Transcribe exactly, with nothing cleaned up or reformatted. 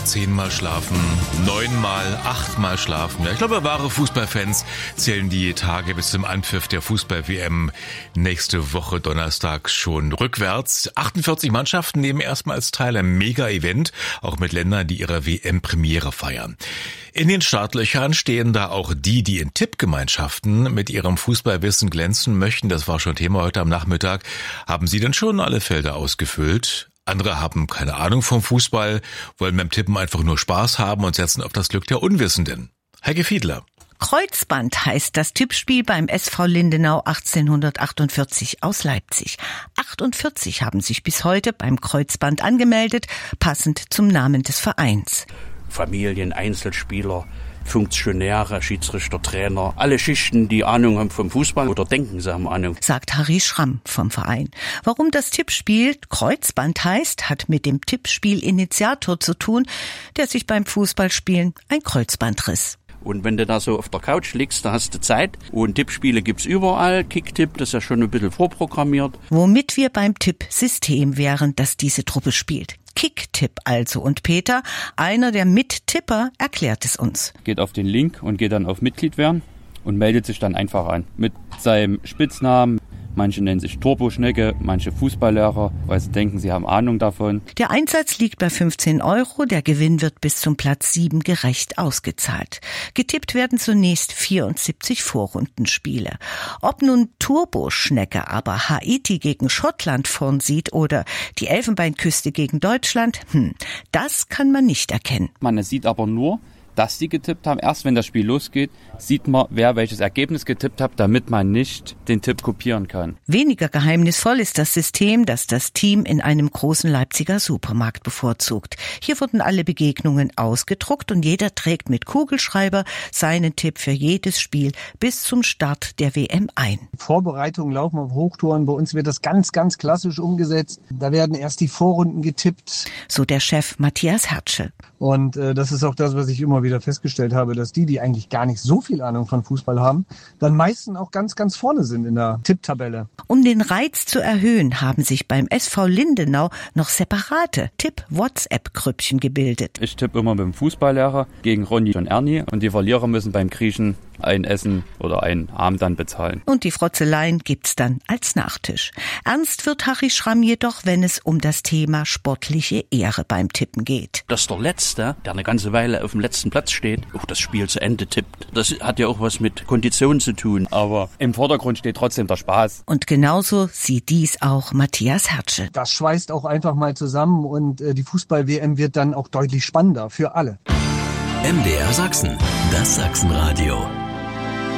zehnmal schlafen, neunmal, achtmal schlafen. Ja, ich glaube, wahre Fußballfans zählen die Tage bis zum Anpfiff der Fußball-W M nächste Woche Donnerstag schon rückwärts. achtundvierzig Mannschaften nehmen erstmals teil am Mega-Event, auch mit Ländern, die ihre W M-Premiere feiern. In den Startlöchern stehen da auch die, die in Tippgemeinschaften mit ihrem Fußballwissen glänzen möchten. Das war schon Thema heute am Nachmittag. Haben Sie denn schon alle Felder ausgefüllt? Andere haben keine Ahnung vom Fußball, wollen beim Tippen einfach nur Spaß haben und setzen auf das Glück der Unwissenden. Heike Fiedler. Kreuzband heißt das Tippspiel beim S V Lindenau achtzehnhundertachtundvierzig aus Leipzig. achtundvierzig haben sich bis heute beim Kreuzband angemeldet, passend zum Namen des Vereins. Familien, Einzelspieler, Funktionäre, Schiedsrichter, Trainer, alle Schichten, die Ahnung haben vom Fußball oder denken, sie haben Ahnung. Sagt Harry Schramm vom Verein. Warum das Tippspiel Kreuzband heißt, hat mit dem Tippspielinitiator zu tun, der sich beim Fußballspielen ein Kreuzband riss. Und wenn du da so auf der Couch liegst, da hast du Zeit. Und Tippspiele gibt's überall. Kicktipp, das ist ja schon ein bisschen vorprogrammiert. Womit wir beim Tippsystem wären, das diese Truppe spielt. Kicktipp also. Und Peter, einer der Mittipper, erklärt es uns. Geht auf den Link und geht dann auf Mitglied werden und meldet sich dann einfach an. Mit seinem Spitznamen. Manche nennen sich Turboschnecke, manche Fußballlehrer, weil sie denken, sie haben Ahnung davon. Der Einsatz liegt bei fünfzehn Euro. Der Gewinn wird bis zum Platz sieben gerecht ausgezahlt. Getippt werden zunächst vierundsiebzig Vorrundenspiele. Ob nun Turboschnecke aber Haiti gegen Schottland vorn sieht oder die Elfenbeinküste gegen Deutschland, hm, das kann man nicht erkennen. Man sieht aber nur, dass sie getippt haben. Erst wenn das Spiel losgeht, sieht man, wer welches Ergebnis getippt hat, damit man nicht den Tipp kopieren kann. Weniger geheimnisvoll ist das System, das das Team in einem großen Leipziger Supermarkt bevorzugt. Hier wurden alle Begegnungen ausgedruckt und jeder trägt mit Kugelschreiber seinen Tipp für jedes Spiel bis zum Start der W M ein. Vorbereitungen laufen auf Hochtouren. Bei uns wird das ganz, ganz klassisch umgesetzt. Da werden erst die Vorrunden getippt. So der Chef Matthias Hertsche. Und äh, das ist auch das, was ich immer wieder festgestellt habe, dass die, die eigentlich gar nicht so viel Ahnung von Fußball haben, dann meistens auch ganz, ganz vorne sind in der Tipptabelle. Um den Reiz zu erhöhen, haben sich beim S V Lindenau noch separate Tipp-WhatsApp-Grüppchen gebildet. Ich tippe immer mit dem Fußballlehrer gegen Ronny und Ernie und die Verlierer müssen beim Griechen ein Essen oder einen Abend dann bezahlen. Und die Frotzeleien gibt's dann als Nachtisch. Ernst wird Harry Schramm jedoch, wenn es um das Thema sportliche Ehre beim Tippen geht. Dass der Letzte, der eine ganze Weile auf dem letzten Platz steht, auch das Spiel zu Ende tippt. Das hat ja auch was mit Kondition zu tun. Aber im Vordergrund steht trotzdem der Spaß. Und genauso sieht dies auch Matthias Hertsche. Das schweißt auch einfach mal zusammen und äh, die Fußball-W M wird dann auch deutlich spannender für alle. M D R Sachsen, das Sachsenradio.